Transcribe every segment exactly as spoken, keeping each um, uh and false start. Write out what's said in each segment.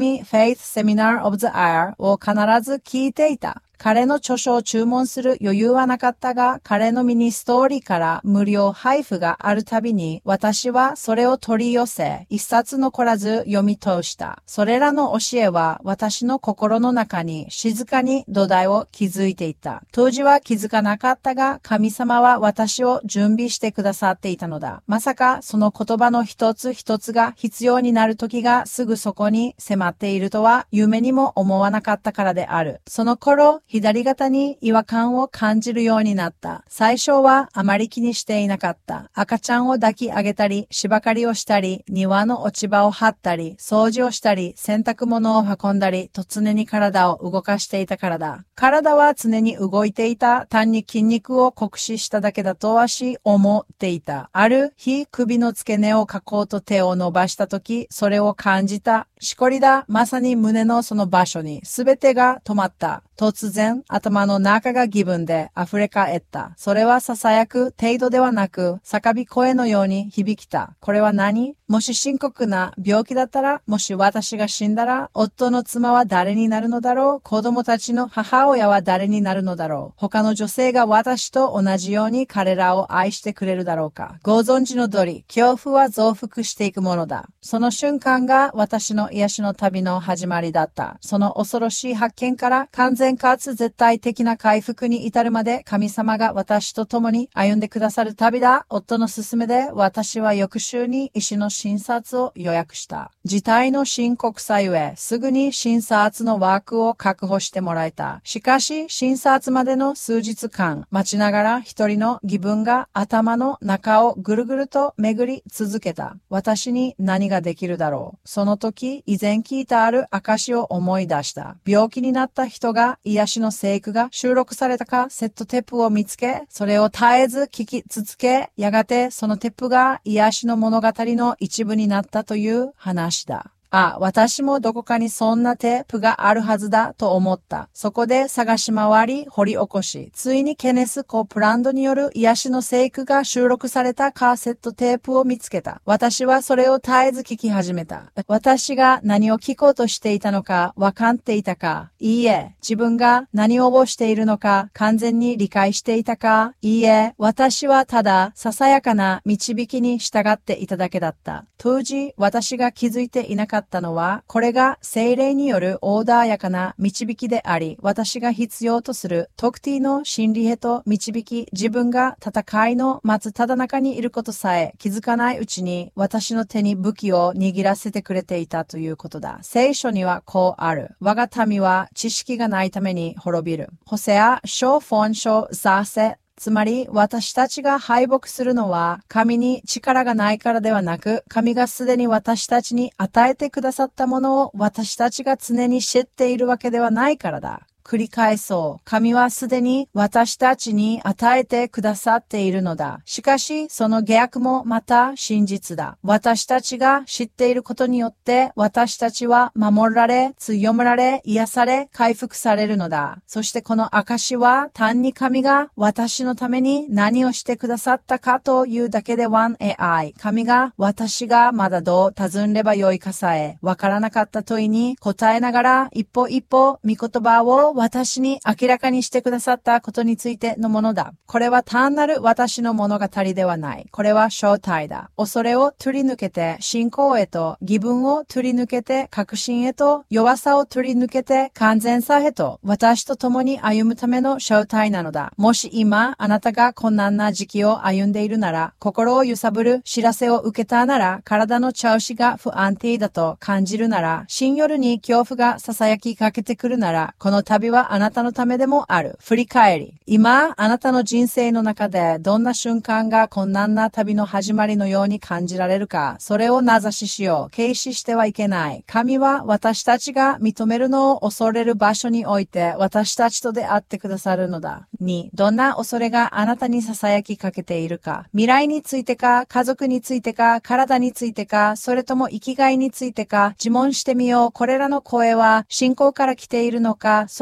Faith Seminar of the Year を必ず聞いていた。彼の著書を注文する余裕はなかったが、彼のミニストーリーから無料配布があるたびに、私はそれを取り寄せ、一冊残らず読み通した。それらの教えは私の心の中に静かに土台を築いていた。当時は気づかなかったが、神様は私を準備してくださっていたのだ。まさかその言葉の一つ一つが必要になる時がすぐそこに迫っているとは夢にも思わなかったからである。その頃、左肩に違和感を感じるようになった。最初はあまり気にしていなかった。赤ちゃんを抱き上げたり、芝刈りをしたり、庭の落ち葉を張ったり、掃除をしたり、洗濯物を運んだりと常に体を動かしていたからだ。体は常に動いていた。単に筋肉を酷使しただけだとはし思っていた。ある日、首の付け根をかこうと手を伸ばしたとき、それを感じた。しこりだ。まさに胸のその場所に全てが止まった。突然、頭の中が気分で溢れ返った。それは囁く程度ではなく、叫び声のように響きた。これは何？もし深刻な病気だったら、もし私が死んだら、夫の妻は誰になるのだろう？子供たちの母親は誰になるのだろう？他の女性が私と同じように彼らを愛してくれるだろうか？ご存知の通り、恐怖は増幅していくものだ。その瞬間が私の癒しの旅の始まりだった。その恐ろしい発見から完全かつ絶対的な回復に至るまで神様が私と共に歩んでくださる旅だ。夫の勧めで私は翌週に医師の診察を予約した。事態の深刻さゆえ、すぐに診察の枠を確保してもらえた。しかし、診察までの数日間、待ちながら一人の疑問が頭の中をぐるぐると巡り続けた。私に何ができるだろう。その時、以前聞いたある証を思い出した。病気になった人が癒しの聖句が収録されたカセットテープを見つけ、それを絶えず聞き続け、やがてそのテープが癒しの物語の一部になったという話だ。あ、私もどこかにそんなテープがあるはずだと思った。そこで探し回り掘り起こし、ついにケネス・コープランドによる癒しの聖句が収録されたカーセットテープを見つけた。私はそれを絶えず聞き始めた。私が何を聞こうとしていたのか分かっていたか？いいえ。自分が何を覚しているのか完全に理解していたか？いいえ。私はただささやかな導きに従っていただけだった。当時私が気づいていなかったったのは、これが聖霊による穏やかな導きであり、私が必要とする特定の真理へと導き、自分が戦いの待つただ中にいることさえ気づかないうちに、私の手に武器を握らせてくれていたということだ。聖書にはこうある。我が民は知識がないために滅びる。ホセア書本書ザーセ。つまり私たちが敗北するのは神に力がないからではなく、神がすでに私たちに与えてくださったものを私たちが常に知っているわけではないからだ。繰り返そう。神はすでに私たちに与えてくださっているのだ。しかし、その逆もまた真実だ。私たちが知っていることによって、私たちは守られ、強められ、癒され、回復されるのだ。そしてこの証は、単に神が私のために何をしてくださったかというだけではない。神が私がまだどう尋ればよいかさえ、わからなかった問いに答えながら、一歩一歩、御言葉を私に明らかにしてくださったことについてのものだ。これは単なる私の物語ではない。これは正体だ。恐れを取り抜けて信仰へと、義分を取り抜けて確信へと、弱さを取り抜けて完全さへと、私と共に歩むための正体なのだ。もし今、あなたが困難な時期を歩んでいるなら、心を揺さぶる知らせを受けたなら、体の調子が不安定だと感じるなら、深夜に恐怖が囁きかけてくるなら、この旅はあなたのためでもある。振り返り。今、あなたの人生の中でどんな瞬間が困難な旅の始まりのように感じられるか、それを名指ししよう。軽視してはいけない。神は私たちが認めるのを恐れる場所において私たちと出会ってくださるのだ。に、どんな恐れがあなたに囁きかけているか。未来についてか、家族についてか、体についてか、それとも生きがいについてか、自問してみよう。これらの声は信仰から来ているのか、それ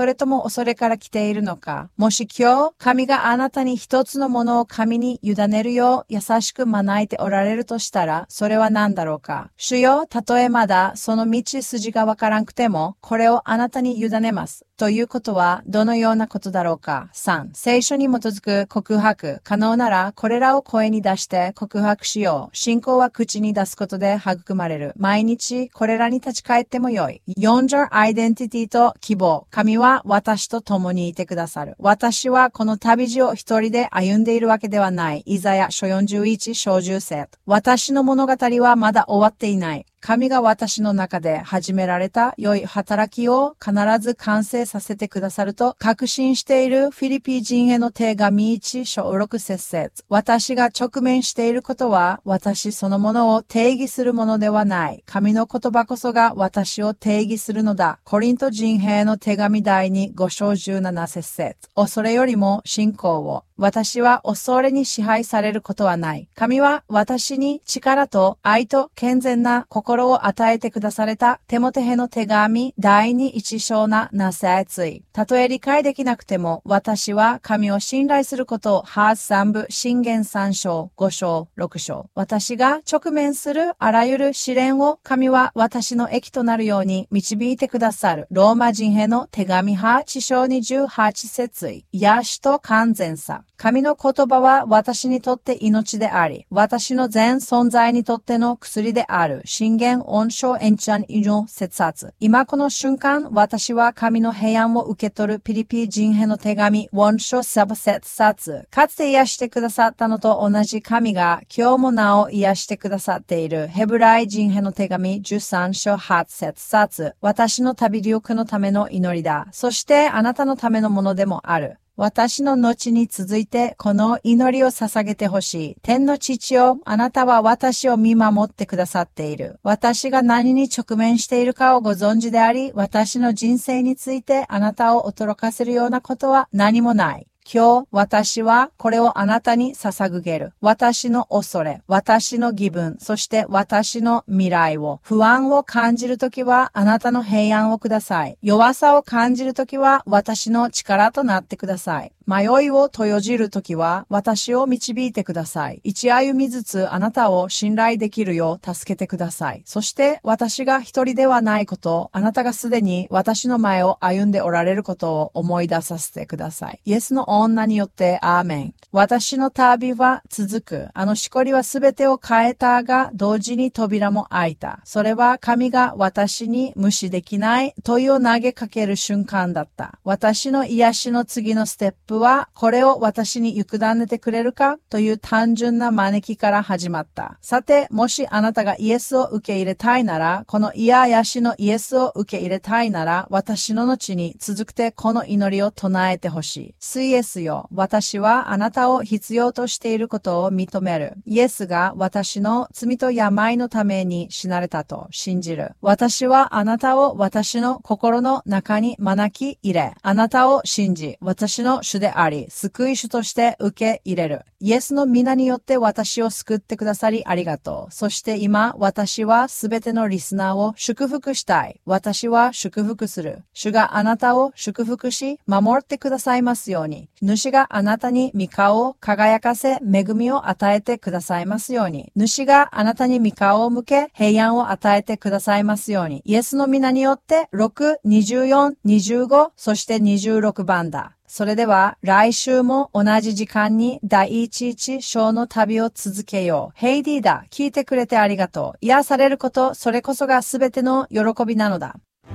れとも恐れから来ているのか。もし今日、神があなたに一つのものを神に委ねるよう優しく招いておられるとしたら、それは何だろうか。主よ、たとえまだその道筋がわからんくても、これをあなたに委ねます。ということは、どのようなことだろうか。さん、聖書に基づく告白。可能なら、これらを声に出して告白しよう。信仰は口に出すことで育まれる。毎日、これらに立ち返ってもよい。よんじゅうアイデンティティと希望。神は私と共にいてくださる。私はこの旅路を一人で歩んでいるわけではない。イザヤ書よんじゅういち章じゅう節。私の物語はまだ終わっていない。神が私の中で始められた良い働きを必ず完成させてくださると確信しているフィリピ人への手紙いち章ろく節。私が直面していることは私そのものを定義するものではない。神の言葉こそが私を定義するのだ。コリント人への手紙第にご章じゅうなな節。恐れよりも信仰を。私は恐れに支配されることはない。神は私に力と愛と健全な心を与えてくだされた。テモテへの手紙第に一章なな節。たとえ理解できなくても、私は神を信頼することをハースさん部箴言さん章ご章ろく章。私が直面するあらゆる試練を神は私の益となるように導いてくださる。ローマ人への手紙はち章にじゅうはち節。癒しと完全さ。神の言葉は私にとって命であり、私の全存在にとっての薬である。信玄恩章延長以上節冊。今この瞬間、私は神の平安を受け取るピリピ人への手紙恩章サブ節冊。かつて癒してくださったのと同じ神が今日もなお癒してくださっている。ヘブライ人への手紙じゅうさん章はち節冊。私の旅力のための祈りだ。そしてあなたのためのものでもある。私の後に続いてこの祈りを捧げてほしい。天の父よ、あなたは私を見守ってくださっている。私が何に直面しているかをご存知であり、私の人生についてあなたを驚かせるようなことは何もない。今日、私はこれをあなたに捧げる。私の恐れ、私の義分、そして私の未来を。不安を感じるときはあなたの平安をください。弱さを感じるときは私の力となってください。迷いを閉じるときは私を導いてください。一歩みずつあなたを信頼できるよう助けてください。そして私が一人ではないことを、あなたがすでに私の前を歩んでおられることを思い出させてください。イエスの女によってアーメン。私の旅は続く。あのしこりはすべてを変えたが、同時に扉も開いた。それは神が私に無視できない問いを投げかける瞬間だった。私の癒しの次のステップは、これを私に委ねてくれるかという単純な招きから始まった。さて、もしあなたがイエスを受け入れたいなら、この癒やしのイエスを受け入れたいなら、私の後に続けてこの祈りを唱えてほしい。スイエスよ、私はあなたを必要としていることを認める。イエスが私の罪と病のために死なれたと信じる。私はあなたを私の心の中に招き入れ、あなたを信じ、私の主であり、救い主として受け入れる。イエスの皆によって私を救ってくださりありがとう。そして今、私はすべてのリスナーを祝福したい。私は祝福する。主があなたを祝福し、守ってくださいますように。主があなたに御顔を輝かせ、恵みを与えてくださいますように。主があなたに御顔を向け、平安を与えてくださいますように。イエスの皆によってろく、にじゅうよん、にじゅうご、そしてにじゅうろくばんだ。それでは来週も同じ時間に第一一章の旅を続けよう。ヘイディだ。聞いてくれてありがとう。癒されること、それこそがすべての喜びなのだ。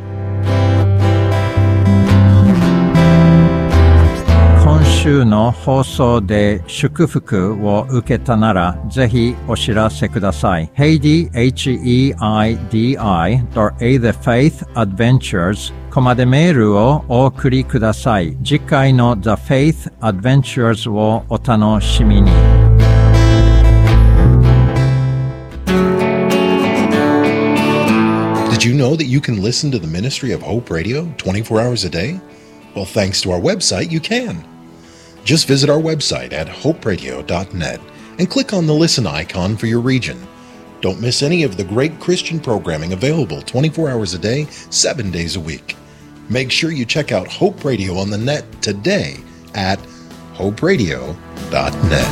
今週の放送で祝福を受けたならぜひお知らせください。ヘイディ ヘイディ The Faith Adventures コマでメールをお送りください。次回の The Faith Adventures をお楽しみに。 Did you know that you can listen to the ministry of Hope Radio twenty-four hours a day? Well, thanks to our website, you can. Just visit our website at hope radio dot net and click on the listen icon for your region. Don't miss any of the great Christian programming available twenty-four hours a day, seven days a week. Make sure you check out Hope Radio on the net today at hope radio dot net.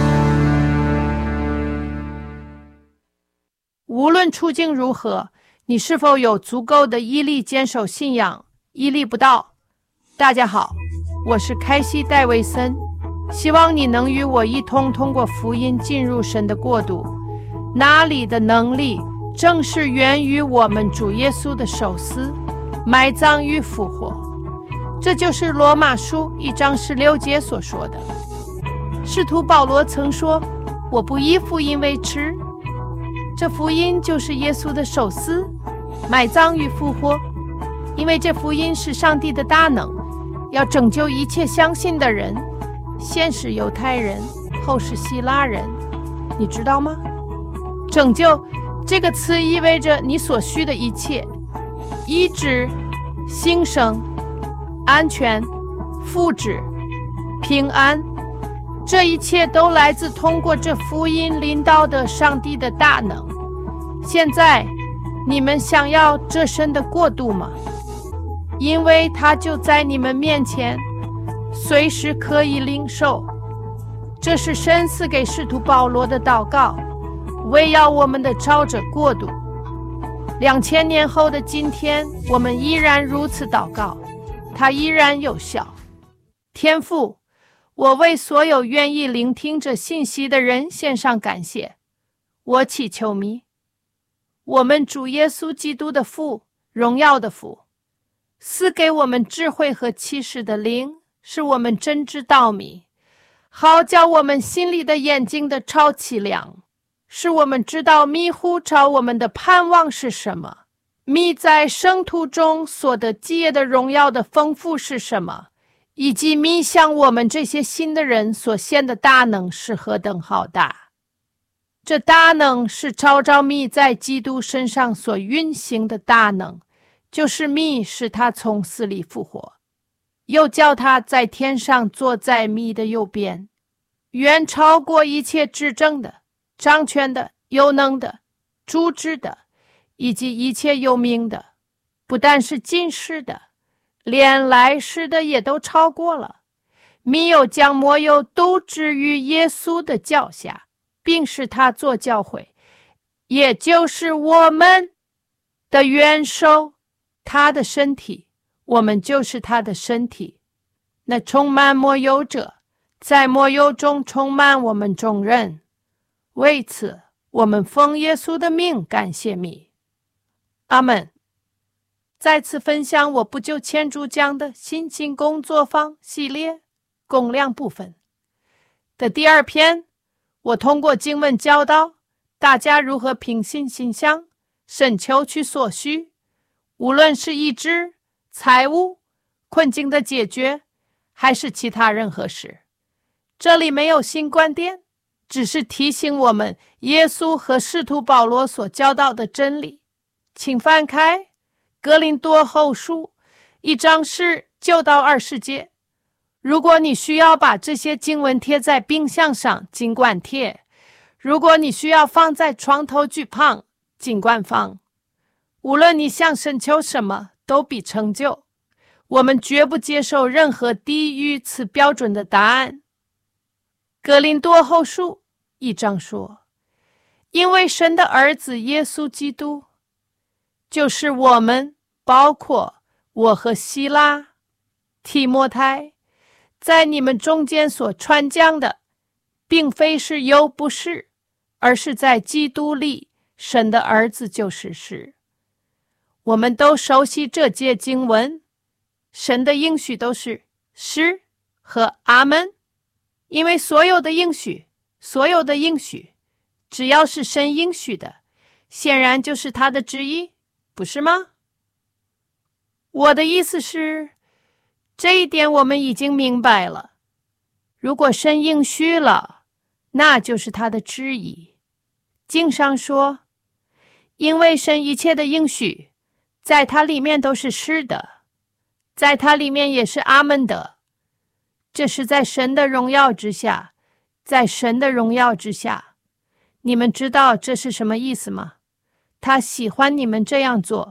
无论处境如何，你是否有足够的毅力坚守信仰？毅力不到。大家好，我是凯西·戴维森，希望你能与我一同通过福音进入神的国度，那里的能力正是源于我们主耶稣的受死、埋葬与复活。这就是罗马书一章十六节所说的。使徒保罗曾说：“我不以福音为耻。”这福音就是耶稣的受死、埋葬与复活，因为这福音是上帝的大能，要拯救一切相信的人，先是犹太人，后是希腊人。你知道吗？拯救这个词意味着你所需的一切，医治、兴盛、安全、福祉、平安，这一切都来自通过这福音临到的上帝的大能。现在你们想要这神的国度吗？因为它就在你们面前，随时可以领受。这是神赐给使徒保罗的祷告，为要我们的朝着国度。两千年后的今天，我们依然如此祷告，它依然有效。天父，我为所有愿意聆听这信息的人献上感谢。我祈求你，我们主耶稣基督的父，荣耀的父，赐给我们智慧和启示的灵，使我们真知道谜，好叫我们心里的眼睛的超起亮，使我们知道迷糊朝我们的盼望是什么，迷在生途中所得基业的荣耀的丰富是什么，以及迷向我们这些新的人所献的大能是何等浩大。这大能是照着迷在基督身上所运行的大能，就是迷使他从死里复活，又叫他在天上坐在迷的右边，远超过一切执政的、掌权的、有能的、主治的，以及一切有名的，不但是今世的，连来世的也都超过了。迷有将魔有都置于耶稣的脚下，并使他做教会，也就是我们的元首，他的身体，我们就是他的身体。那充满魔有者，在魔有中充满我们众人。为此，我们奉耶稣的名感谢你。阿们。再次分享我不久前主讲的心情工作坊系列共量部分的第二篇，我通过经文教导大家如何凭信心想，深求取所需，无论是医治、财务、困境的解决，还是其他任何事。这里没有新观点，只是提醒我们耶稣和使徒保罗所教导的真理。请翻开哥林多后书一章十九到二十节。如果你需要把这些经文贴在冰箱上，尽管贴；如果你需要放在床头具旁，尽管放。无论你想深求什么，都必成就。我们绝不接受任何低于此标准的答案。哥林多后书一章说，因为神的儿子耶稣基督，就是我们，包括我和希拉、提摩太，在你们中间所传讲的，并非是有不是，而是在基督里，神的儿子就是是。我们都熟悉这节经文，神的应许都是是和阿们，因为所有的应许，所有的应许，只要是神应许的，显然就是他的旨意，不是吗？我的意思是，这一点我们已经明白了。如果神应许了，那就是他的旨意。经上说，因为神一切的应许，在它里面都是是的，在它里面也是阿们的。这是在神的荣耀之下，在神的荣耀之下。你们知道这是什么意思吗？他喜欢你们这样做，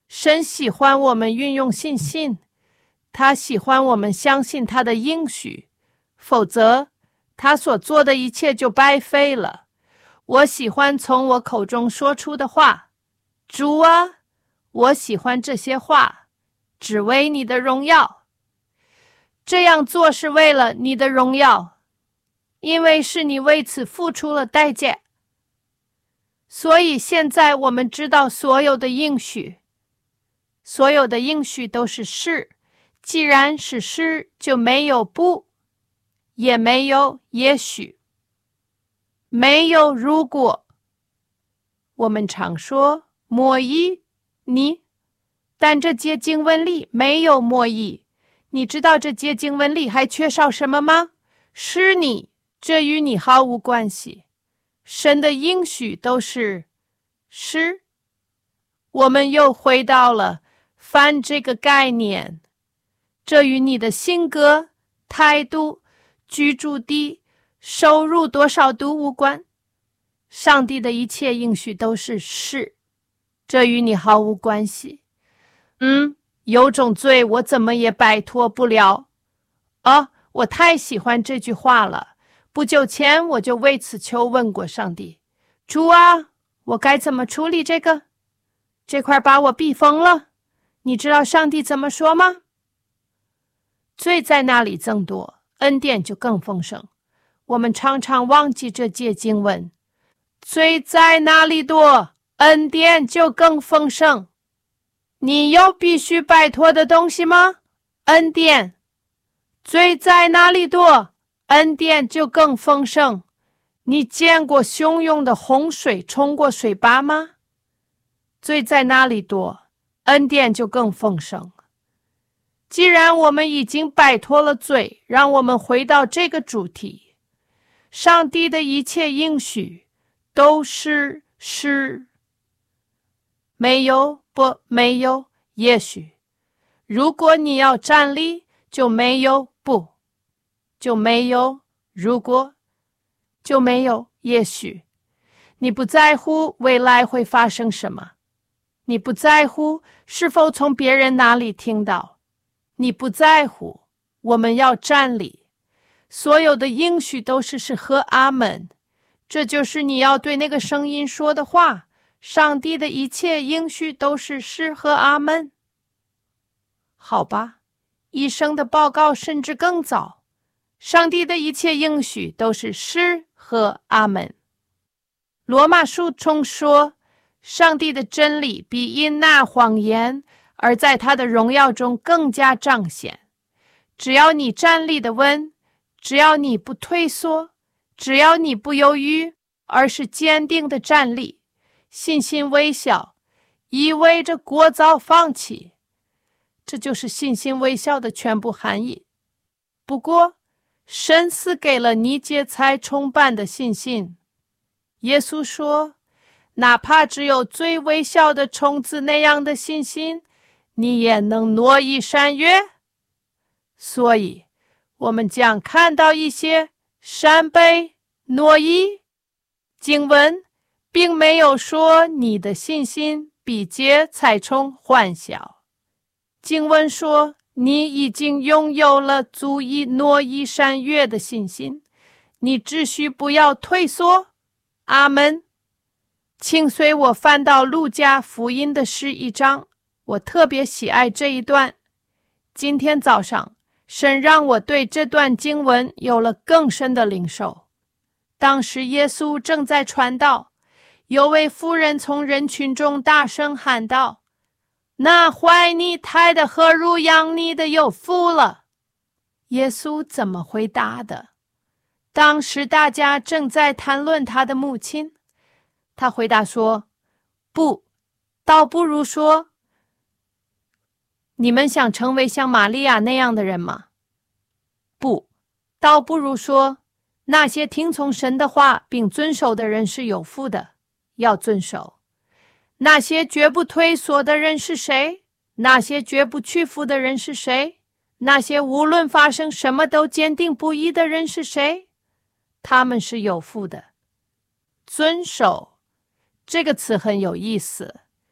神喜欢我们运用信心，他喜欢我们相信他的应许，否则他所做的一切就白费了。我喜欢从我口中说出的话，主啊，我喜欢这些话，只为你的荣耀。这样做是为了你的荣耀，因为是你为此付出了代价。所以现在我们知道所有的应许，所有的应许都是是，既然是是，就没有不，也没有也许，没有如果。我们常说莫疑你，但这节经文里没有莫疑。你知道这节经文里还缺少什么吗？是你，这与你毫无关系。神的应许都是是。我们又回到了翻这个概念，这与你的性格、态度、居住地、收入多少度无关。上帝的一切应许都是是，这与你毫无关系。嗯，有种罪我怎么也摆脱不了。啊，我太喜欢这句话了。不久前我就为此求问过上帝，主啊，我该怎么处理这个？这块把我逼疯了。你知道上帝怎么说吗？罪在那里增多，恩典就更丰盛。我们常常忘记这节经文，罪在哪里多，恩典就更丰盛。你有必须摆脱的东西吗？恩典。罪在哪里多，恩典就更丰盛。你见过汹涌的洪水冲过水坝吗？罪在哪里多，恩典就更丰盛。既然我们已经摆脱了罪，让我们回到这个主题。上帝的一切应许都是是，没有不没有也许。如果你要站立，就没有不，就没有如果，就没有也许。你不在乎未来会发生什么，你不在乎是否从别人那里听到，你不在乎。我们要站立，所有的应许都是是和阿们，这就是你要对那个声音说的话。上帝的一切应许都是是和阿们。好吧，医生的报告甚至更早，上帝的一切应许都是是和阿们。罗马书中说，上帝的真理比因那谎言而在他的荣耀中更加彰显。只要你站立的稳，只要你不退缩，只要你不犹豫，而是坚定的站立，信心微小，意味着过早放弃。这就是信心微笑的全部含义。不过，神赐给了尼结才重办的信心。耶稣说，哪怕只有最微小的虫子那样的信心，你也能挪移山岳。所以，我们将看到一些山被挪移。经文并没有说你的信心比结才虫还小。经文说，你已经拥有了足以挪移山岳的信心，你只需不要退缩。阿们。请随我翻到路加福音的十一章，我特别喜爱这一段。今天早上，神让我对这段经文有了更深的领受。当时耶稣正在传道，有位妇人从人群中大声喊道，那怀你胎的和乳养你的有福了。耶稣怎么回答的？当时大家正在谈论他的母亲。他回答说，不，倒不如说，你们想成为像玛利亚那样的人吗？不，倒不如说，那些听从神的话并遵守的人是有福的，要遵守。那些绝不退缩的人是谁？那些绝不屈服的人是谁？那些无论发生什么都坚定不移的人是谁？他们是有福的。遵守这个词很有意思。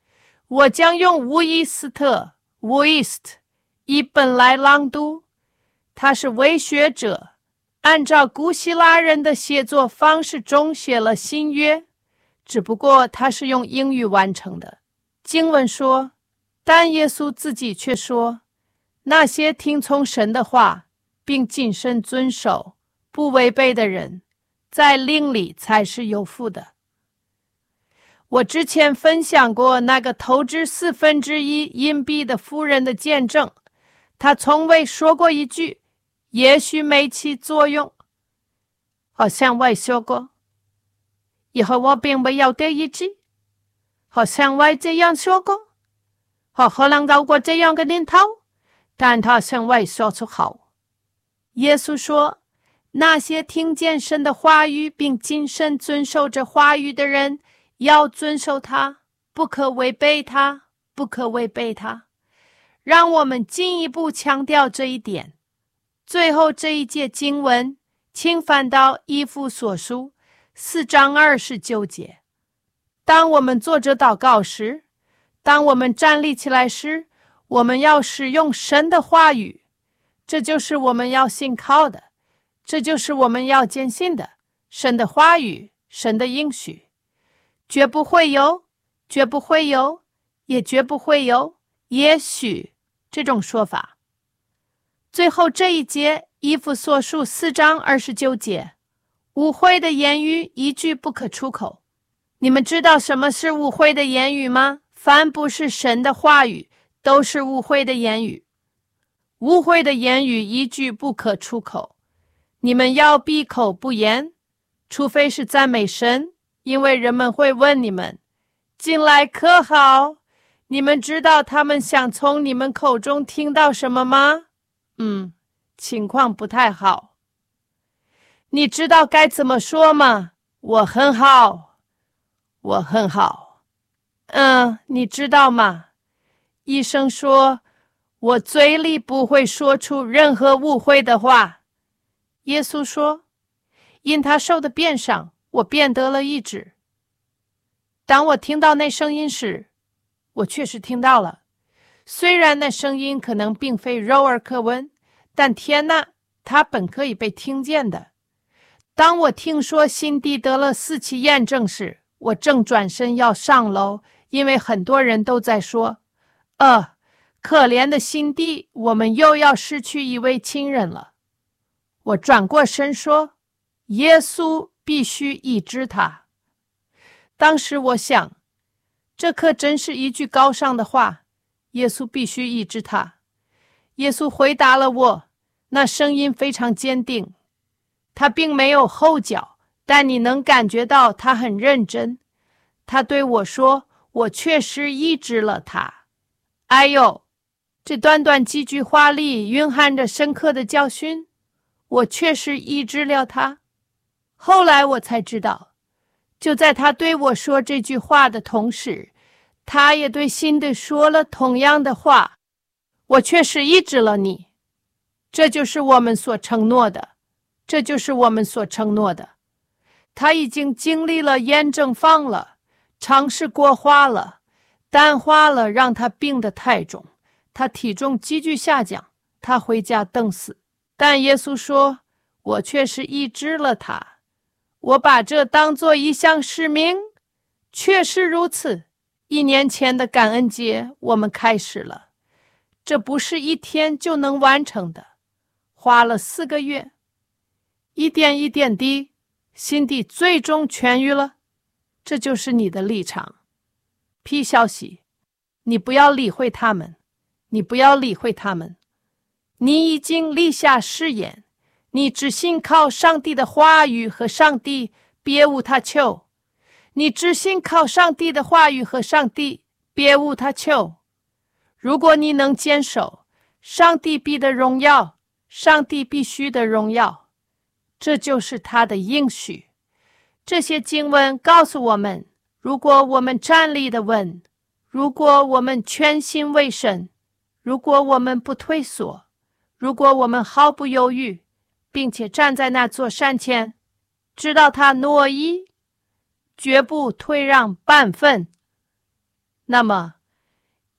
我将用乌伊斯特 Wuist 一本来朗读，他是为学者，按照古希腊人的写作方式中写了新约，只不过他是用英语完成的。经文说，但耶稣自己却说，那些听从神的话并谨慎遵守不违背的人，在灵里才是有福的。我之前分享过那个投掷四分之一硬币的妇人的见证，她从未说过一句也许没起作用。好像我说过，以后我并没有第一句，好像我这样说过，我可能有过这样的念头，但他从未说出口。耶稣说，那些听见神的话语并谨慎遵守着话语的人，要遵守它，不可违背它，不可违背它。让我们进一步强调这一点。最后这一节经文，请翻到以弗所书四章二十九节。当我们做着祷告时，当我们站立起来时，我们要使用神的话语，这就是我们要信靠的，这就是我们要坚信的，神的话语，神的应许。绝不会有，绝不会有，也绝不会有也许这种说法。最后这一节，以弗所书四章二十九节，污秽的言语一句不可出口。你们知道什么是污秽的言语吗？凡不是神的话语，都是污秽的言语。污秽的言语一句不可出口。你们要闭口不言，除非是赞美神，因为人们会问你们，进来可好？你们知道他们想从你们口中听到什么吗？嗯，情况不太好。你知道该怎么说吗？我很好，我很好。嗯，你知道吗？医生说，我嘴里不会说出任何污秽的话。耶稣说，因他受的鞭伤，我便得了医治。当我听到那声音时，我确实听到了，虽然那声音可能并非肉耳可闻，但天哪，它本可以被听见的。当我听说辛迪得了四期验证时，我正转身要上楼，因为很多人都在说，呃，可怜的辛迪，我们又要失去一位亲人了。我转过身说，耶稣必须医治他。当时我想，这可真是一句高尚的话，耶稣必须医治他。耶稣回答了我，那声音非常坚定，他并没有后脚，但你能感觉到他很认真。他对我说，我确实医治了他。哎呦，这短短几句话里蕴含着深刻的教训，我确实医治了他。后来我才知道，就在他对我说这句话的同时，他也对辛迪说了同样的话，我确实医治了你。这就是我们所承诺的，这就是我们所承诺的。他已经经历了验证放了，尝试过化了，淡化了，让他病得太重，他体重急剧下降，他回家等死。但耶稣说，我确实医治了他。我把这当作一项使命，确实如此。一年前的感恩节我们开始了，这不是一天就能完成的，花了四个月，一点一点地，辛迪最终痊愈了。这就是你的立场。P 消息，你不要理会他们，你不要理会他们。你已经立下誓言，你只信靠上帝的话语和上帝，别无他求。你只信靠上帝的话语和上帝，别无他求。如果你能坚守，上帝必的荣耀，上帝必须的荣耀，这就是他的应许。这些经文告诉我们，如果我们站立的稳，如果我们全心为神，如果我们不退缩，如果我们毫不犹豫，并且站在那座山前，直到他诺伊，绝不退让半分，那么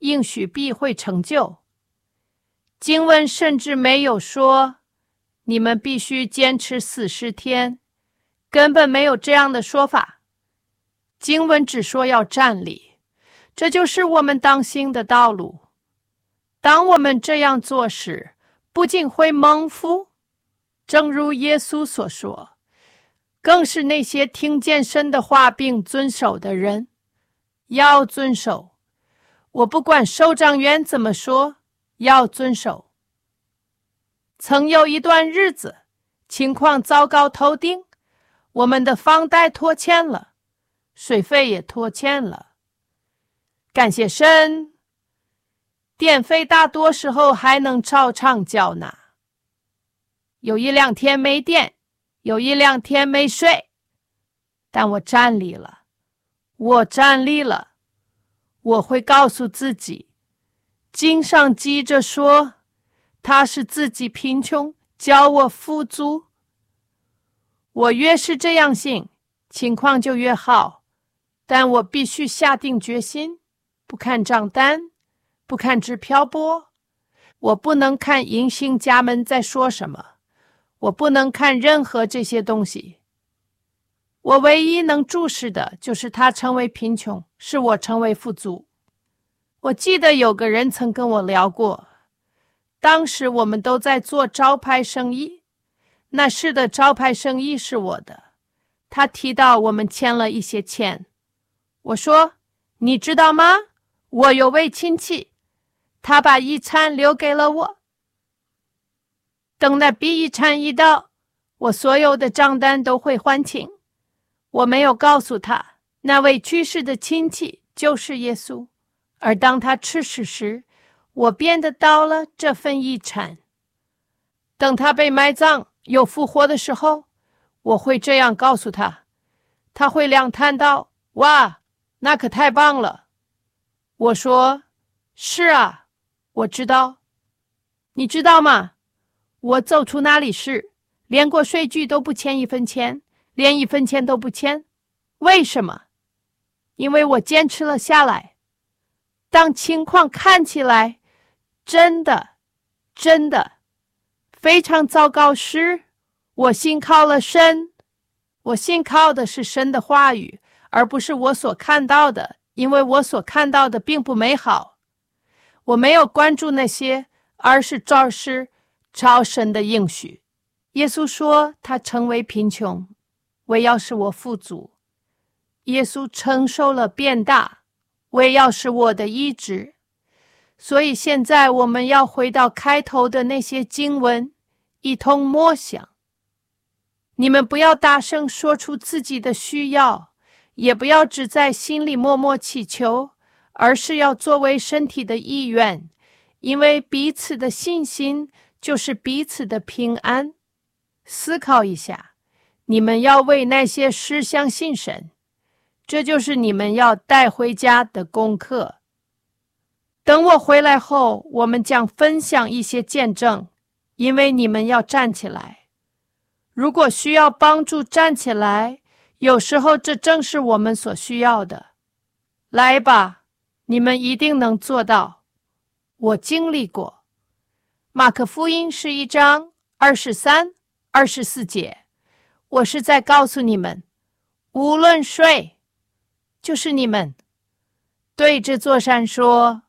应许必会成就。经文甚至没有说你们必须坚持四十天，根本没有这样的说法。经文只说要站立，这就是我们当行的道路。当我们这样做时，不仅会蒙福，正如耶稣所说，更是那些听见神的话并遵守的人要遵守。我不管收账员怎么说，要遵守。曾有一段日子，情况糟糕透顶，我们的房贷拖欠了，水费也拖欠了。感谢神，电费大多时候还能照常缴纳。有一两天没电，有一两天没水，但我站立了，我站立了。我会告诉自己，经上记着说，他是自己贫穷，叫我富足。我越是这样信，情况就越好。但我必须下定决心，不看账单，不看支票簿，我不能看银行家们在说什么，我不能看任何这些东西。我唯一能注视的就是他成为贫穷，是我成为富足。我记得有个人曾跟我聊过，当时我们都在做招牌生意，那时的招牌生意是我的。他提到我们欠了一些钱，我说，你知道吗？我有位亲戚，他把遗产留给了我。等那笔遗产一到，我所有的账单都会还清。我没有告诉他，那位去世的亲戚就是耶稣，而当他去世时，我便得到了这份遗产。等他被埋葬又复活的时候，我会这样告诉他，他会亮叹道，哇，那可太棒了。我说，是啊，我知道。你知道吗？我走出那里时，连过税局都不欠一分钱，连一分钱都不欠。为什么？因为我坚持了下来。当情况看起来真的真的非常糟糕时，我信靠了神。我信靠的是神的话语，而不是我所看到的，因为我所看到的并不美好。我没有关注那些，而是照实照神的应许。耶稣说他成为贫穷，为要使我富足。耶稣承受了变大，为要使我的医治。所以现在我们要回到开头的那些经文，一同默想。你们不要大声说出自己的需要，也不要只在心里默默祈求，而是要作为身体的意愿，因为彼此的信心就是彼此的平安。思考一下，你们要为那些事相信神，这就是你们要带回家的功课。等我回来后，我们将分享一些见证，因为你们要站起来。如果需要帮助站起来，有时候这正是我们所需要的。来吧，你们一定能做到。我经历过。马可福音是一章二十三、二十四节，我是在告诉你们，无论谁，就是你们，对这座山说，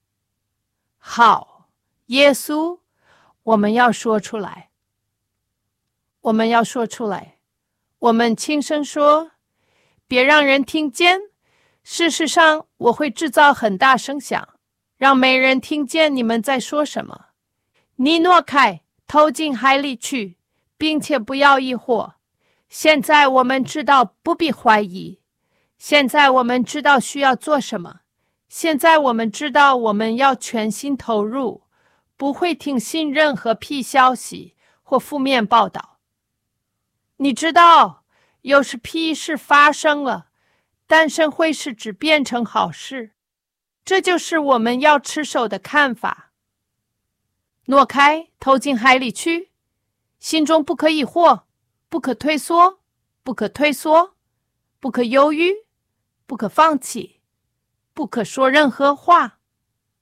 好，耶稣，我们要说出来。我们要说出来，我们轻声说，别让人听见。事实上，我会制造很大声响，让没人听见你们在说什么。你挪开，投进海里去，并且不要疑惑。现在我们知道不必怀疑，现在我们知道需要做什么，现在我们知道我们要全心投入，不会听信任何屁消息或负面报道。你知道，有时屁事发生了，但神会使之变成好事，这就是我们要持守的看法。挪开，投进海里去，心中不可疑惑，不可退缩，不可退缩，不可犹豫，不可放弃，不可说任何话。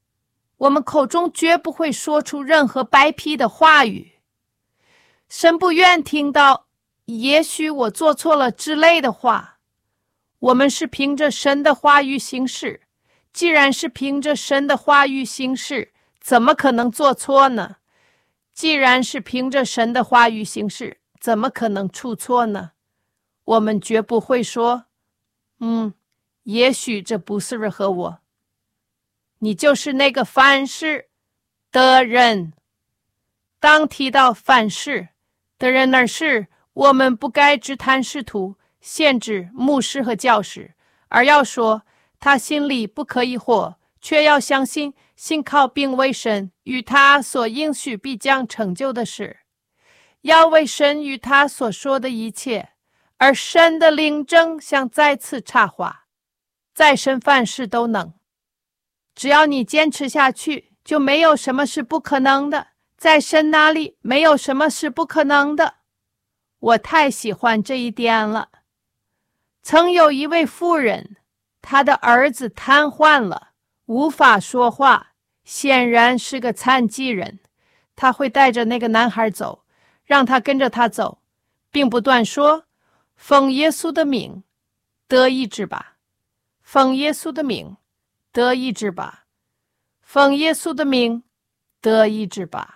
我们口中绝不会说出任何白皮的话语。神不愿听到也许我做错了之类的话。我们是凭着神的话语行事，既然是凭着神的话语行事，怎么可能做错呢？既然是凭着神的话语行事，怎么可能出错呢？我们绝不会说，嗯，也许这不适合我。你就是那个犯事的人。当提到犯事的人，而是我们不该只谈使徒，限制牧师和教师，而要说他心里不可以活，却要相信信靠并为神与他所应许必将成就的事，要为神与他所说的一切。而神的灵正想再次插话，在神凡事都能。只要你坚持下去，就没有什么是不可能的。在神那里没有什么是不可能的。我太喜欢这一点了。曾有一位妇人，她的儿子瘫痪了，无法说话，显然是个残疾人。她会带着那个男孩走，让他跟着他走，并不断说，奉耶稣的名得医治吧，奉耶稣的名得医治吧，奉耶稣的名得医治吧。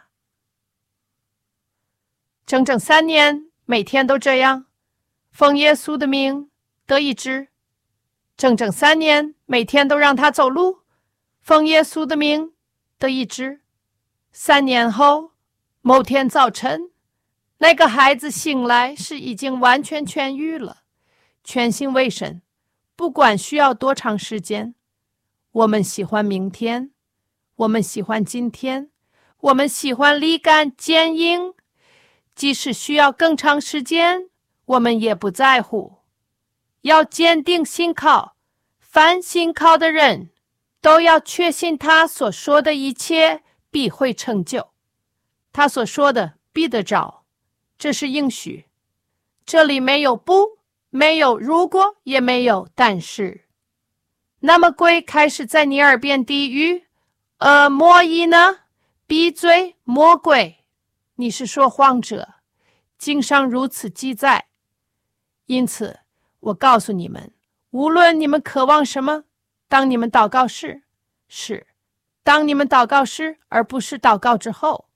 整整三年，每天都这样，奉耶稣的名得医治。整整三年，每天都让他走路，奉耶稣的名得医治。三年后，某天早晨，那个孩子醒来是已经完全痊愈了，全心为神，不管需要多长时间。我们喜欢明天，我们喜欢今天，我们喜欢立竿见影，即使需要更长时间，我们也不在乎。要坚定信靠，凡信靠的人都要确信他所说的一切必会成就，他所说的必得着，这是应许。这里没有不，没有如果，也没有但是。那么鬼开始在你耳边低语，呃，魔医呢？闭嘴，魔鬼！你是说谎者，经上如此记载。因此我告诉你们，无论你们渴望什么，当你们祷告时，是当你们祷告时，而不是祷告之后。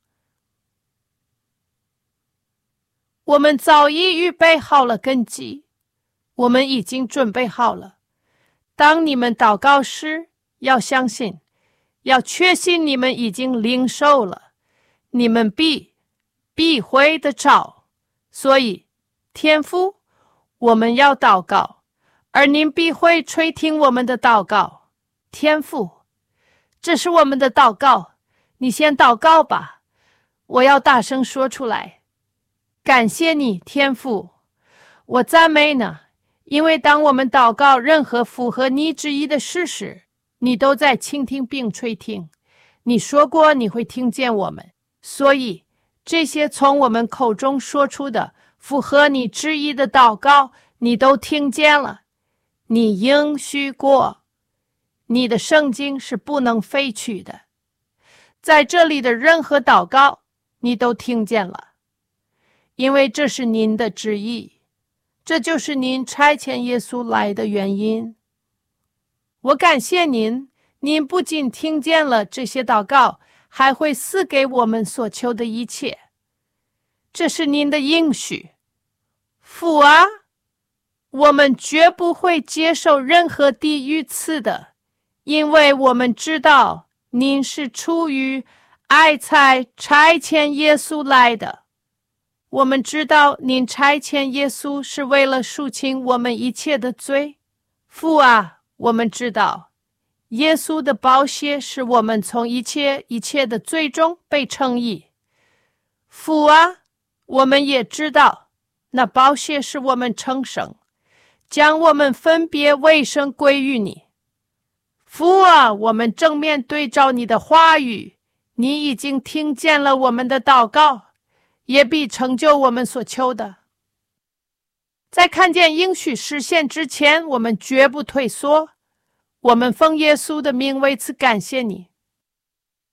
我们早已预备好了根基，我们已经准备好了。当你们祷告时，要相信，要确信你们已经领受了，你们必必会得着。所以天父，我们要祷告，而您必会垂听我们的祷告。天父，这是我们的祷告，你先祷告吧。我要大声说出来，感谢你，天父，我赞美呢，因为当我们祷告任何符合你旨意的事时，你都在倾听并垂听。你说过你会听见我们，所以这些从我们口中说出的符合你旨意的祷告，你都听见了。你应许过，你的圣经是不能废去的。在这里的任何祷告，你都听见了，因为这是您的旨意，这就是您差遣耶稣来的原因。我感谢您，您不仅听见了这些祷告，还会赐给我们所求的一切。这是您的应许。父啊，我们绝不会接受任何地狱赐的，因为我们知道您是出于爱才差遣耶稣来的。我们知道您差遣耶稣是为了赎清我们一切的罪。父啊，我们知道耶稣的宝血使我们从一切一切的罪中被称义。父啊，我们也知道那宝血使我们成圣，将我们分别为圣归于你。父啊，我们正面对照你的话语，你已经听见了我们的祷告，也必成就我们所求的。在看见应许实现之前，我们绝不退缩。我们奉耶稣的名为此感谢你。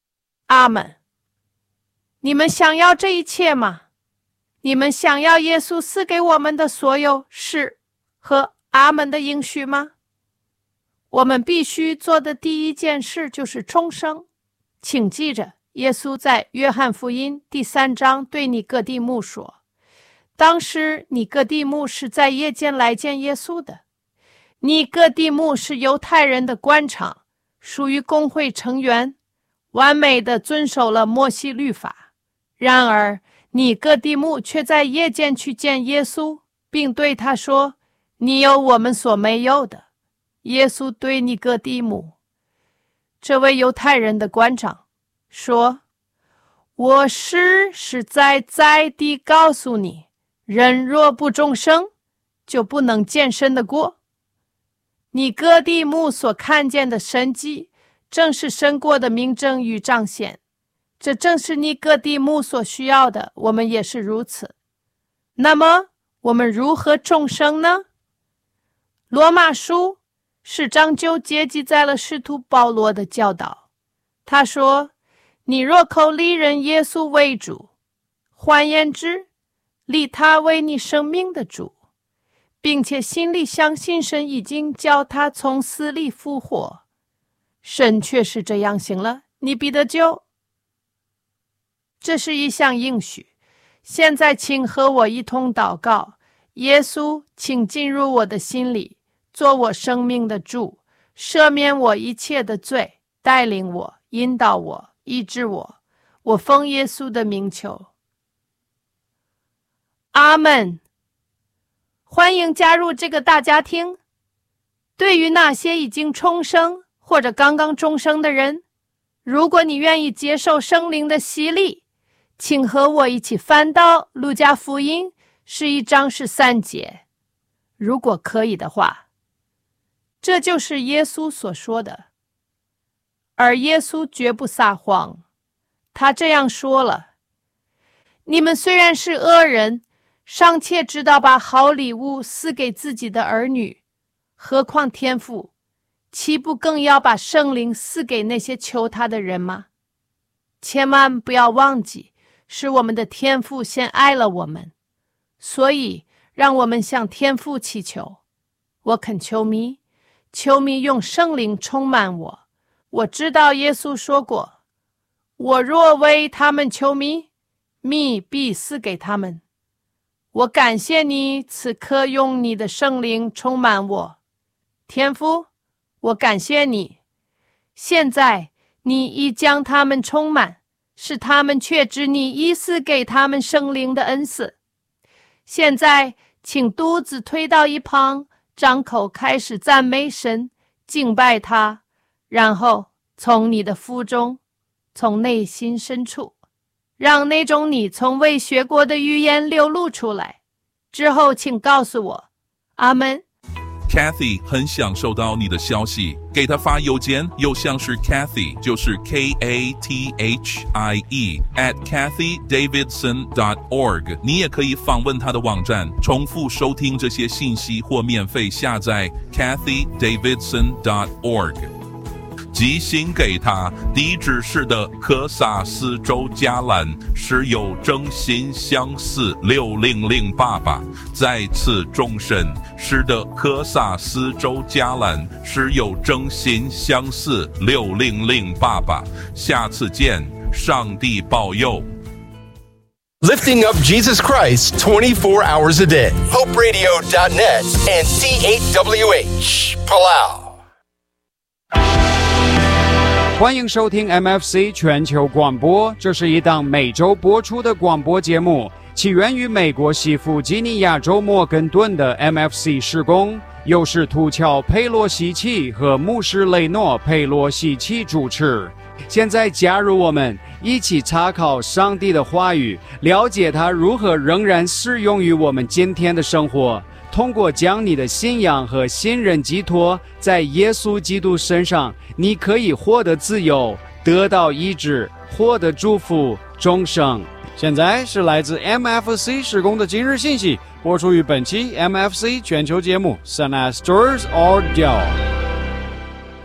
阿们。你们想要这一切吗？你们想要耶稣赐给我们的所有是和阿们的应许吗？我们必须做的第一件事就是重生。请记着，耶稣在约翰福音第三章对尼哥底母说，当时尼哥底母是在夜间来见耶稣的。尼哥底母是犹太人的官长，属于公会成员，完美地遵守了摩西律法。然而尼哥底母却在夜间去见耶稣，并对他说，你有我们所没有的。耶稣对尼哥底母，这位犹太人的官长，说，我实实在在地告诉你，人若不重生，就不能见神的国。尼哥底母所看见的神迹，正是神国的明证与彰显。这正是尼哥底母所需要的，我们也是如此。那么，我们如何重生呢？罗马书是章就接记在了使徒保罗的教导。他说，你若口里认耶稣为主，换言之，立他为你生命的主，并且心里相信神已经叫他从死里复活，神却是这样行了，你必得救。这是一项应许。现在请和我一同祷告，耶稣，请进入我的心里，做我生命的主，赦免我一切的罪，带领我，引导我，医治我。我奉耶稣的名求。阿们。欢迎加入这个大家庭。对于那些已经重生或者刚刚重生的人，如果你愿意接受圣灵的洗礼，请和我一起翻到路加福音十一章十三节。如果可以的话，这就是耶稣所说的。而耶稣绝不撒谎，他这样说了，你们虽然是恶人，尚且知道把好礼物赐给自己的儿女，何况天父，岂不更要把圣灵赐给那些求他的人吗？千万不要忘记，是我们的天父先爱了我们，所以让我们向天父祈求。我恳求祢，求祢用圣灵充满我。我知道耶稣说过，我若为他们求祢，祢必赐给他们。我感谢你此刻用你的圣灵充满我。天父，我感谢你，现在你已将他们充满，使他们确知你已赐给他们圣灵的恩赐。现在请肚子推到一旁，张口开始赞美神，敬拜他，然后从你的腹中，从内心深处，让那种你从未学过的语言流露出来。之后请告诉我，阿们。 Kathy 很想收到你的消息，给他发邮件，邮箱是 Kathy， 就是 K A T H I E at kathy davidson dot org。 你也可以访问他的网站，重复收听这些信息或免费下载 kathy davidson dot org。寄信给他，地址是的科萨斯州加兰，是有真心相似六零零八八。再次重申，是的科萨斯州加兰，是有真心相似六零零八八。下次见，上帝保佑。 Lifting up Jesus Christ twenty-four hours a day. hope radio dot net and D eight W H Palau。 欢迎收听 M F C 全球广播，这是一档每周播出的广播节目，起源于美国西弗吉尼亚州莫根顿的 M F C 事工，由使徒乔佩洛西奇和牧师雷诺佩洛西奇主持。现在加入我们，一起查考上帝的话语，了解他如何仍然适用于我们今天的生活。通过将你的信仰和信任寄托在耶稣基督身上，你可以获得自由，得到医治，获得祝福，终生。现在是来自 M F C 事工的今日信息，播出于本期 M F C 全球节目 Sun as Stars or Deal。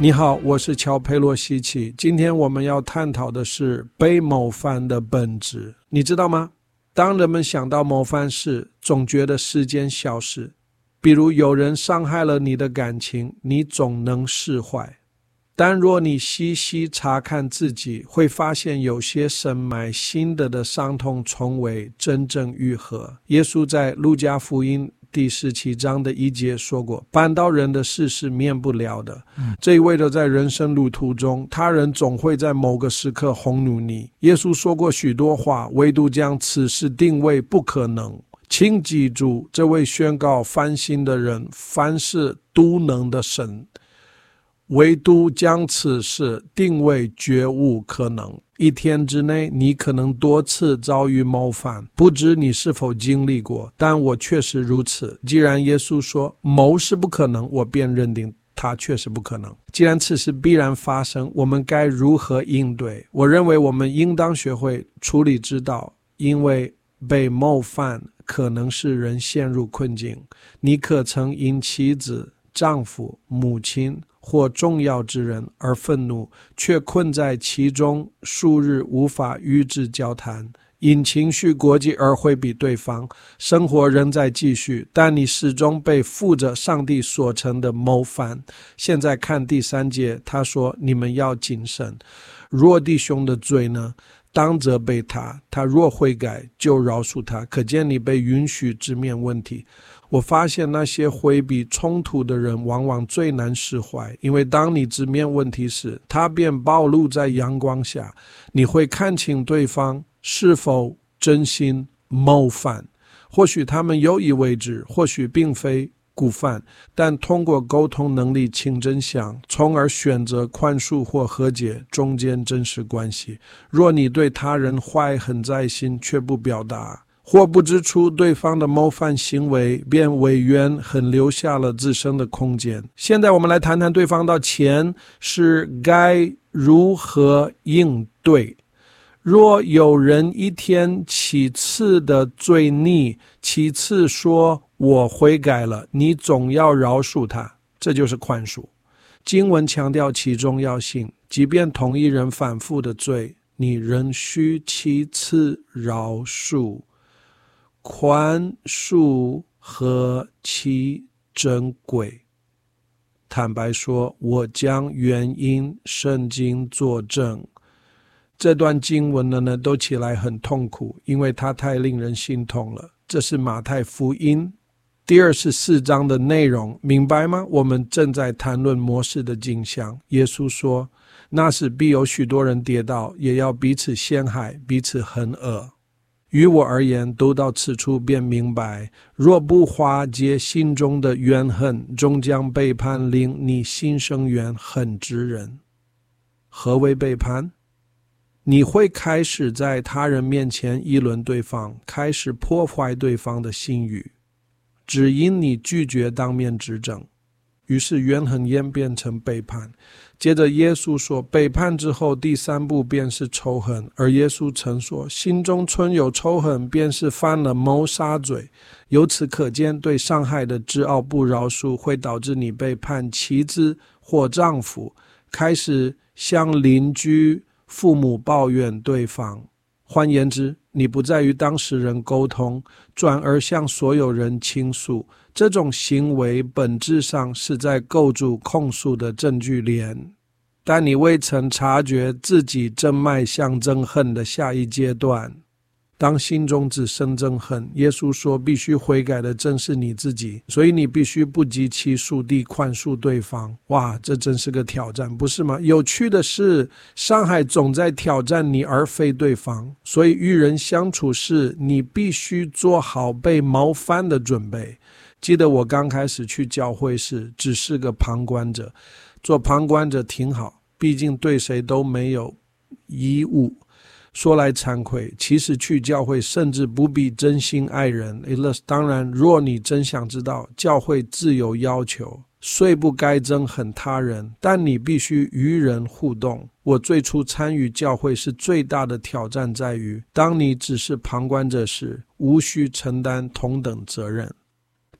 你好，我是乔佩洛西奇。今天我们要探讨的是被谋反的本质。你知道吗？当人们想到谋反时，总觉得是件小事。比如有人伤害了你的感情，你总能释怀。但若你细细查看自己，会发现有些深埋心底的伤痛从未真正愈合。耶稣在路加福音第十七章的一节说过，绊倒人的事是免不了的。嗯、这意味着在人生路途中，他人总会在某个时刻哄怒你。耶稣说过许多话，唯独将此事定为不可能。请记住，这位宣告翻新的人，凡事都能的神，唯独将此事定为绝无可能。一天之内，你可能多次遭遇谋反，不知你是否经历过，但我确实如此。既然耶稣说谋是不可能，我便认定它确实不可能。既然此事必然发生，我们该如何应对？我认为我们应当学会处理之道，因为被谋反可能使人陷入困境。你可曾因妻子、丈夫、母亲或重要之人而愤怒，却困在其中数日无法与之交谈，因情绪过激而回避对方。生活仍在继续，但你始终被负着上帝所成的谋反。现在看第三节，他说你们要谨慎。若弟兄的罪呢，当责备他，他若悔改，就饶恕他。可见你被允许直面问题。我发现那些回避冲突的人往往最难释怀，因为当你直面问题时，他便暴露在阳光下，你会看清对方是否真心谋反。或许他们有意为之，或许并非故犯，但通过沟通能力清真相，从而选择宽恕或和解中间真实关系。若你对他人怀恨在心却不表达，或不指出对方的谋反行为，便委冤很留下了自身的空间。现在我们来谈谈对方道歉是该如何应对。若有人一天七次的罪逆，七次说我悔改了，你总要饶恕他，这就是宽恕。经文强调其重要性，即便同一人反复的罪，你仍需七次饶恕。宽恕何其珍贵！坦白说，我将原因圣经作证。这段经文呢呢都起来很痛苦，因为它太令人心痛了。这是马太福音第二十四章的内容，明白吗？我们正在谈论末世的景象。耶稣说，那时必有许多人跌倒，也要彼此陷害，彼此恨恶。于我而言，读到此处便明白，若不化解心中的怨恨，终将背叛令你心生怨恨之人。何为背叛？你会开始在他人面前议论对方，开始破坏对方的信誉，只因你拒绝当面指正。于是怨恨演变成背叛。接着耶稣说，背叛之后第三步便是仇恨，而耶稣曾说，心中存有仇恨，便是犯了谋杀罪。由此可见，对伤害的执拗不饶恕，会导致你背叛妻子或丈夫，开始向邻居、父母抱怨对方。换言之，你不再与当事人沟通，转而向所有人倾诉。这种行为本质上是在构筑控诉的证据链，但你未曾察觉自己正迈向憎恨的下一阶段。当心中只生憎恨，耶稣说必须悔改的正是你自己，所以你必须不计其数地宽恕对方。哇，这真是个挑战，不是吗？有趣的是，伤害总在挑战你而非对方，所以与人相处时，你必须做好被谋反的准备。记得我刚开始去教会时，只是个旁观者，做旁观者挺好，毕竟对谁都没有义务。说来惭愧，其实去教会甚至不必真心爱人。当然，若你真想知道，教会自有要求，虽不该憎恨他人，但你必须与人互动。我最初参与教会是最大的挑战在于，当你只是旁观者时，无需承担同等责任。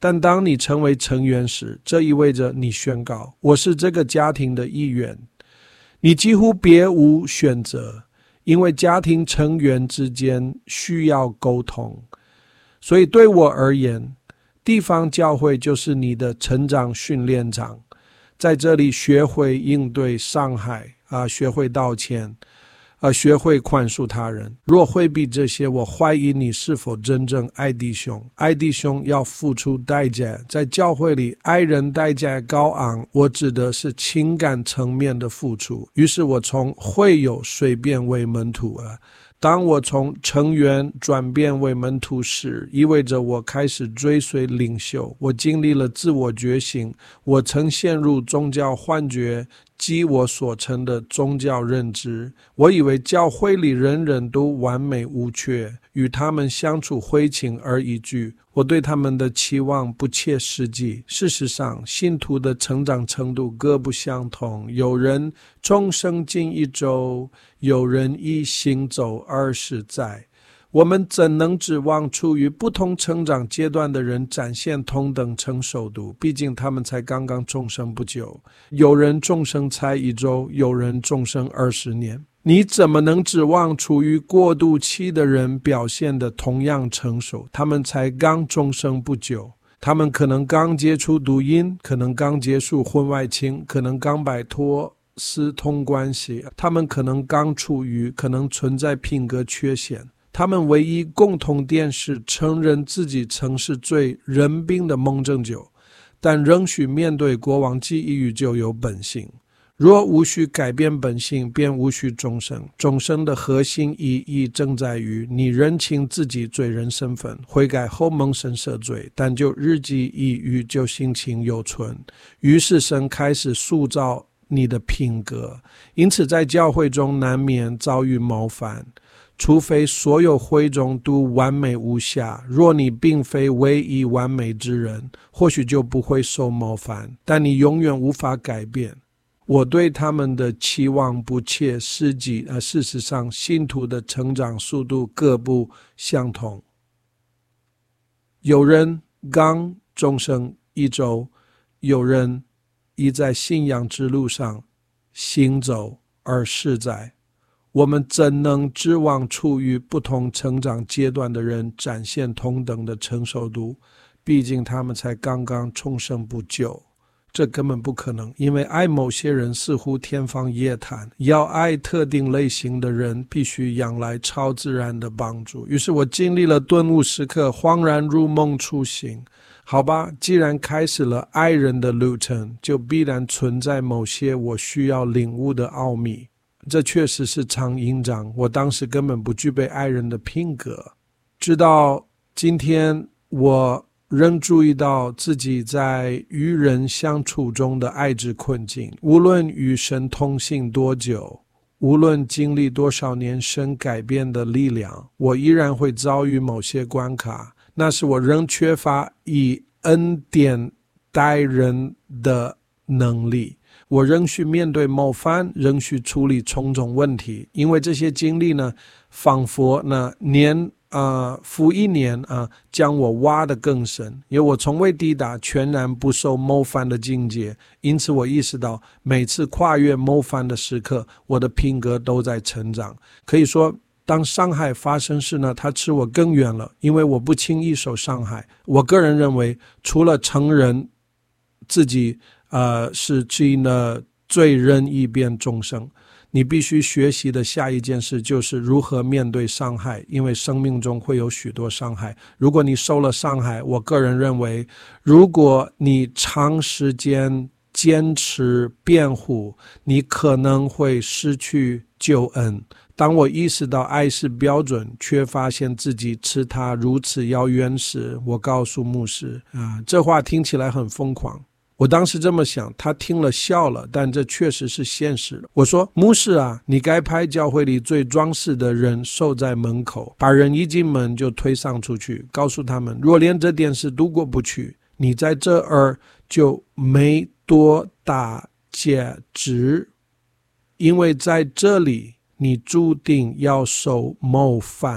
但当你成为成员时，这意味着你宣告，我是这个家庭的一员。你几乎别无选择，因为家庭成员之间需要沟通。所以对我而言，地方教会就是你的成长训练场，在这里学会应对伤害啊，学会道歉啊，学会宽恕他人。若回避这些，我怀疑你是否真正爱弟兄。爱弟兄要付出代价，在教会里爱人代价高昂，我指的是情感层面的付出。于是我从会友随便为门徒啊，当我从成员转变为门徒时，意味着我开始追随领袖。我经历了自我觉醒，我曾陷入宗教幻觉及我所成的宗教认知。我以为教会里人人都完美无缺，与他们相处灰情而已句。我对他们的期望不切实际。事实上，信徒的成长程度各不相同，有人终生近一周，有人一行走二十载。我们怎能指望处于不同成长阶段的人展现同等成熟度？毕竟他们才刚刚重生不久，有人重生才一周，有人重生二十年。你怎么能指望处于过渡期的人表现得同样成熟？他们才刚重生不久，他们可能刚接触读音，可能刚结束婚外情，可能刚摆脱私通关系，他们可能刚处于，可能存在品格缺陷。他们唯一共同点是承认自己曾是最人病的蒙正酒，但仍需面对过往记忆与旧有本性。若无需改变本性，便无需终生。终生的核心意义正在于你认清自己罪人身份，悔改后蒙神赦罪，但就日积月余，就性情犹存。于是神开始塑造你的品格，因此在教会中难免遭遇冒犯。除非所有会众都完美无瑕，若你并非唯一完美之人，或许就不会受冒犯，但你永远无法改变。我对他们的期望不切实际，而事实上信徒的成长速度各不相同。有人刚终生一周，有人已在信仰之路上行走而世在。我们怎能指望处于不同成长阶段的人展现同等的成熟度？毕竟他们才刚刚重生不久，这根本不可能。因为爱某些人似乎天方夜谭，要爱特定类型的人必须仰赖超自然的帮助。于是我经历了顿悟时刻，恍然如梦初醒。好吧，既然开始了爱人的路程，就必然存在某些我需要领悟的奥秘。这确实是常营长，我当时根本不具备爱人的品格。直到今天，我仍注意到自己在与人相处中的爱之困境。无论与神同行多久，无论经历多少年神改变的力量，我依然会遭遇某些关卡。那是我仍缺乏以恩典待人的能力。我仍需面对冒犯，仍需处理种种问题，因为这些经历呢，仿佛呢年呃复一年啊、呃，将我挖得更深，因为我从未抵达全然不受冒犯的境界，因此我意识到每次跨越冒犯的时刻，我的品格都在成长。可以说，当伤害发生时呢，它离我更远了，因为我不轻易受伤害。我个人认为，除了承认自己呃，是去呢罪人易变众生，你必须学习的下一件事就是如何面对伤害，因为生命中会有许多伤害。如果你受了伤害，我个人认为，如果你长时间坚持辩护，你可能会失去救恩。当我意识到爱是标准，却发现自己吃它如此遥远时，我告诉牧师啊，这话听起来很疯狂。我当时这么想，他听了笑了，但这确实是现实。我说，牧师啊，你该派教会里最壮实的人守在门口，把人一进门就推上出去，告诉他们，若连这点事都过不去，你在这儿就没多大价值，因为在这里你注定要受冒犯。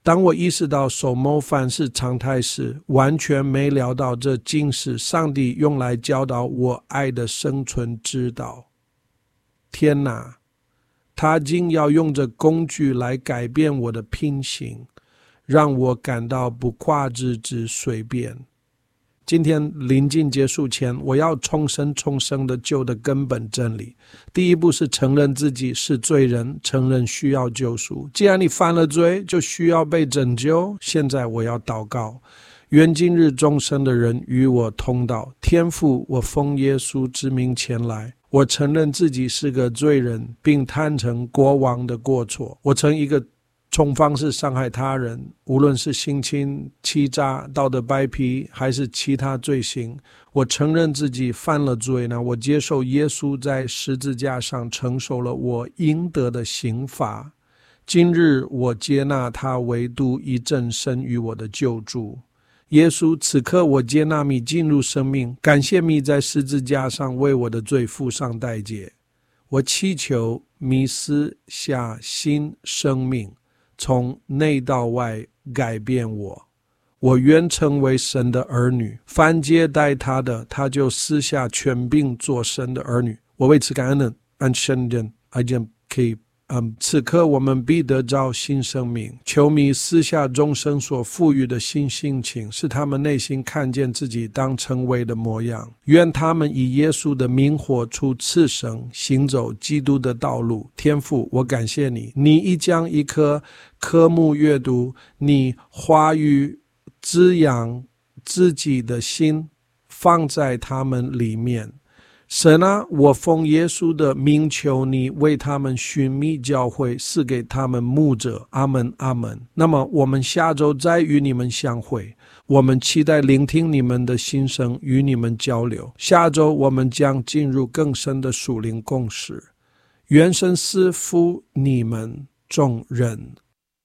当我意识到守谋反是常态时，完全没料到这竟是上帝用来教导我爱的生存之道。天哪，他竟要用这工具来改变我的品行，让我感到不夸之之随便。今天临近结束前，我要重申重生的救的根本真理。第一步是承认自己是罪人，承认需要救赎。既然你犯了罪，就需要被拯救。现在我要祷告，愿今日众生的人与我同祷。天父，我奉耶稣之名前来，我承认自己是个罪人，并坦诚过往的过错。我曾一个从方式伤害他人，无论是性侵、欺诈、道德败皮还是其他罪行，我承认自己犯了罪呢。我接受耶稣在十字架上承受了我应得的刑罚。今日我接纳他为独一真神与我的救助。耶稣，此刻我接纳你进入生命，感谢你在十字架上为我的罪付上代价。我祈求你赐下新生命，从内到外改变我。我愿成为神的儿女，凡接待他的，他就赐下权柄做神的儿女。我为此感恩的，按圣人爱见可以嗯，此刻我们必得着新生命，求你赐下众生所赋予的新性情，使他们内心看见自己当成为的模样。愿他们以耶稣的名活出次生，行走基督的道路。天父，我感谢你，你已将一颗科目阅读你话语滋养自己的心放在他们里面。神啊，我奉耶稣的名求你为他们寻觅教会，赐给他们牧者。阿们，阿们。那么我们下周再与你们相会，我们期待聆听你们的心声，与你们交流。下周我们将进入更深的属灵共识。愿神赐福你们众人。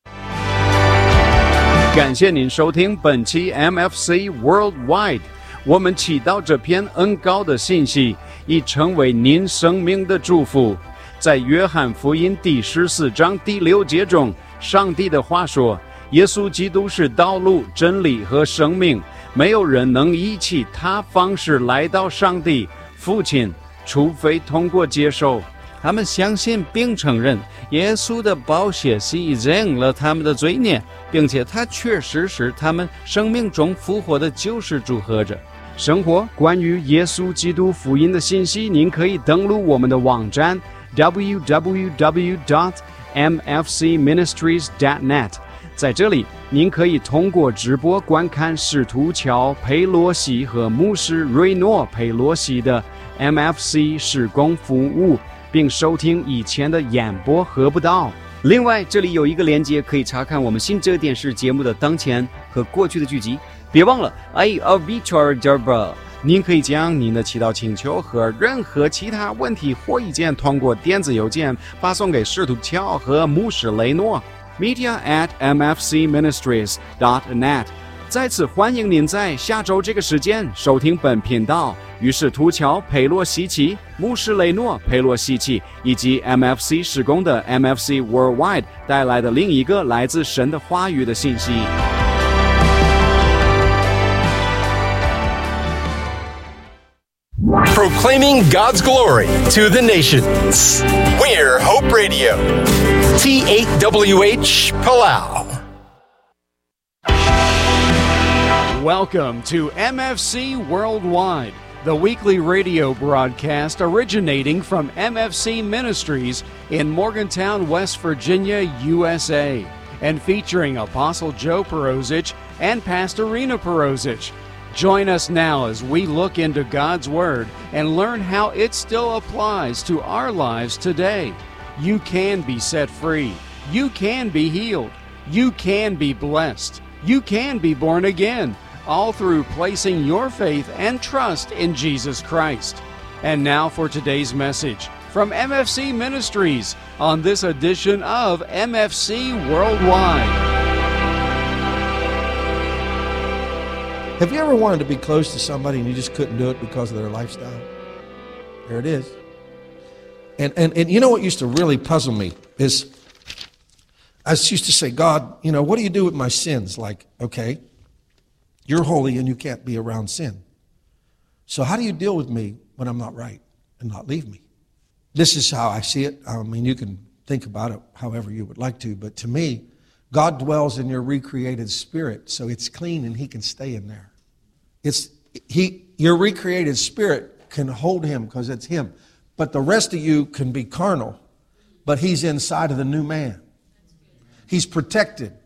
感谢您收听本期 M F C Worldwide。我们祈祷这篇恩膏的信息已成为您生命的祝福。在约翰福音第十四章第六节中，上帝的话说，耶稣基督是道路、真理和生命，没有人能依其他方式来到上帝父亲，除非通过接受。他们相信并承认耶稣的宝血洗净了他们的罪孽，并且他确实是他们生命中复活的救世主和者。生活关于耶稣基督福音的信息，您可以登录我们的网站 double-u double-u double-u dot m f c ministries dot net。 在这里您可以通过直播观看使徒乔佩洛西和牧师瑞诺佩洛西的 M F C 事工服务，并收听以前的演播和布道。另外，这里有一个连接，可以查看我们新哲电视节目的当前和过去的剧集。别忘了 I of Victor Derba。 您可以将您的祈祷请求和任何其他问题或意见通过电子邮件发送给使徒乔和牧师雷诺 media at m f c ministries dot net。 再次欢迎您在下周这个时间收听本频道，于使徒乔佩洛西奇、牧师雷诺佩洛西奇以及 M F C 事工的 M F C Worldwide 带来的另一个来自神的话语的信息。 Proclaiming God's glory to the nations. We're Hope Radio. T eight W H Palau. Welcome to M F C Worldwide, the weekly radio broadcast originating from M F C Ministries in Morgantown, West Virginia, U S A, and featuring Apostle Joe Perozich and Pastor Rena Perozich. Join us now as we look into God's Word and learn how it still applies to our lives today. You can be set free. You can be healed. You can be blessed. You can be born again, all through placing your faith and trust in Jesus Christ. And now for today's message from M F C Ministries on this edition of M F C Worldwide. Have you ever wanted to be close to somebody and you just couldn't do it because of their lifestyle? There it is. And, and, and you know what used to really puzzle me is I used to say, God, you know, what do you do with my sins? Like, okay, you're holy and you can't be around sin. So how do you deal with me when I'm not right and not leave me? This is how I see it. I mean, you can think about it however you would like to, but to me, God dwells in your recreated spirit, so it's clean and he can stay in there. It's he your recreated spirit can hold him because it's him. But the rest of you can be carnal, but he's inside of the new man. He's protected.